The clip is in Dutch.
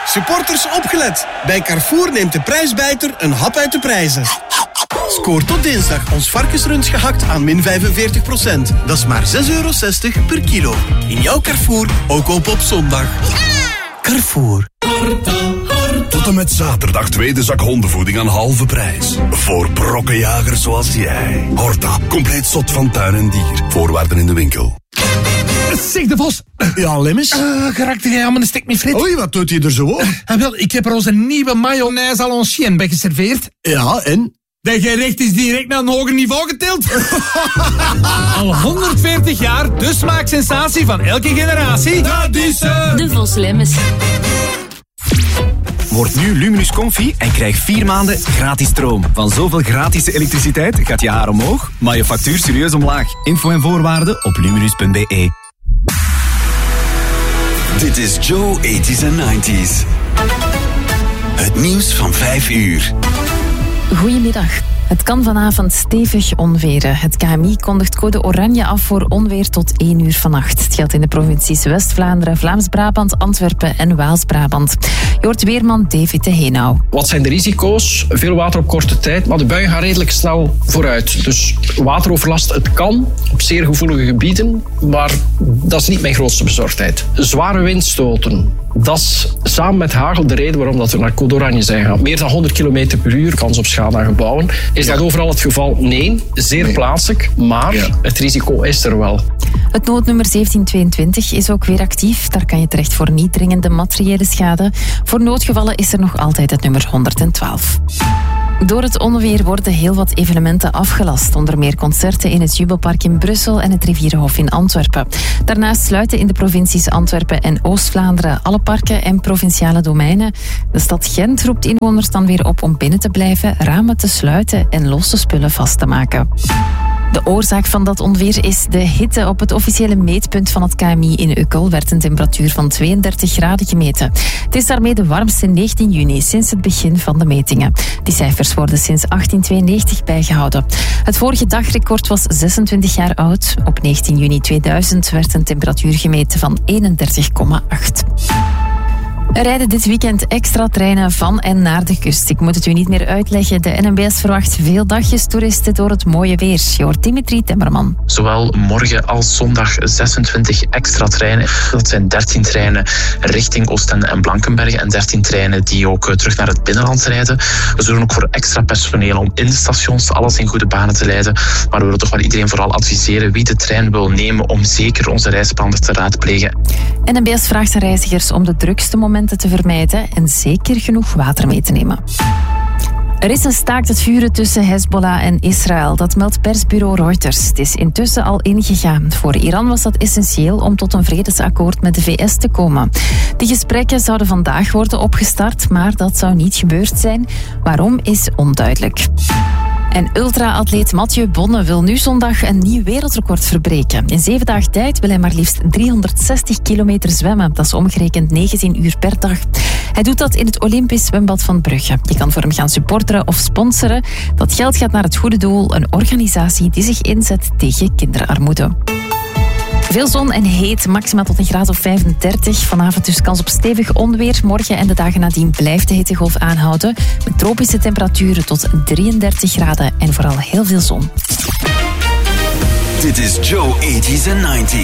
Supporters opgelet. Bij Carrefour neemt de prijsbijter een hap uit de prijzen. Scoor tot dinsdag ons varkensrund gehakt aan min 45%. Dat is maar €6,60 per kilo. In jouw Carrefour, ook op zondag. Carrefour. Tot en met zaterdag tweede zak hondenvoeding aan halve prijs. Voor brokkenjagers zoals jij. Horta, compleet zot van tuin en dier. Voorwaarden in de winkel. Zeg de Vos. Ja, Lemmens? Geraakte jij aan mijn stek met frit? Oei, wat doet hij er zo op? Wel, ik heb er onze nieuwe mayonaise à l'ancienne bij geserveerd. Ja, en? Dat gerecht is direct naar een hoger niveau getild. Al 140 jaar, de smaaksensatie van elke generatie. Dat is De Vos Lemmens. Word nu Luminus Comfy en krijg 4 maanden gratis stroom. Van zoveel gratis elektriciteit gaat je haar omhoog, maar je factuur serieus omlaag. Info en voorwaarden op luminus.be. Dit is Joe 80s en 90s. Het nieuws van 5 uur. Goedemiddag. Het kan vanavond stevig onweren. Het KMI kondigt code oranje af voor onweer tot 1 uur vannacht. Het geldt in de provincies West-Vlaanderen, Vlaams-Brabant, Antwerpen en Waals-Brabant. Je hoort weerman David de Heenau. Wat zijn de risico's? Veel water op korte tijd, maar de buien gaan redelijk snel vooruit. Dus wateroverlast, het kan op zeer gevoelige gebieden, maar dat is niet mijn grootste bezorgdheid. Zware windstoten, dat is samen met hagel de reden waarom dat we naar code oranje zijn gegaan. Meer dan 100 km per uur, kans op schade aan gebouwen. Is dat overal het geval? Nee, zeer plaatselijk, maar het risico is er wel. Het noodnummer 1722 is ook weer actief. Daar kan je terecht voor niet dringende materiële schade. Voor noodgevallen is er nog altijd het nummer 112. Door het onweer worden heel wat evenementen afgelast. Onder meer concerten in het Jubelpark in Brussel en het Rivierenhof in Antwerpen. Daarnaast sluiten in de provincies Antwerpen en Oost-Vlaanderen alle parken en provinciale domeinen. De stad Gent roept inwoners dan weer op om binnen te blijven, ramen te sluiten en losse spullen vast te maken. De oorzaak van dat onweer is de hitte. Op het officiële meetpunt van het KMI in Ukkel werd een temperatuur van 32 graden gemeten. Het is daarmee de warmste 19 juni sinds het begin van de metingen. Die cijfers worden sinds 1892 bijgehouden. Het vorige dagrecord was 26 jaar oud. Op 19 juni 2000 werd een temperatuur gemeten van 31,8. Er rijden dit weekend extra treinen van en naar de kust. Ik moet het u niet meer uitleggen. De NMBS verwacht veel dagjestoeristen door het mooie weer. Je hoort Dimitri Temmerman. Zowel morgen als zondag 26 extra treinen. Dat zijn 13 treinen richting Oostende en Blankenberge en 13 treinen die ook terug naar het binnenland rijden. We zorgen ook voor extra personeel om in de stations alles in goede banen te leiden. Maar we willen toch wel iedereen vooral adviseren wie de trein wil nemen om zeker onze reisplanner te raadplegen. NMBS vraagt de reizigers om de drukste momenten te vermijden en zeker genoeg water mee te nemen. Er is een staakt het vuren tussen Hezbollah en Israël. Dat meldt persbureau Reuters. Het is intussen al ingegaan. Voor Iran was dat essentieel om tot een vredesakkoord met de VS te komen. Die gesprekken zouden vandaag worden opgestart, maar dat zou niet gebeurd zijn. Waarom is onduidelijk. En ultra-atleet Mathieu Bonne wil nu zondag een nieuw wereldrecord verbreken. In 7 dagen tijd wil hij maar liefst 360 kilometer zwemmen. Dat is omgerekend 19 uur per dag. Hij doet dat in het Olympisch zwembad van Brugge. Je kan voor hem gaan supporteren of sponsoren. Dat geld gaat naar het goede doel, een organisatie die zich inzet tegen kinderarmoede. Veel zon en heet, maximaal tot een graad of 35. Vanavond dus kans op stevig onweer. Morgen en de dagen nadien blijft de hittegolf aanhouden. Met tropische temperaturen tot 33 graden en vooral heel veel zon. Dit is Joe 80s en 90s.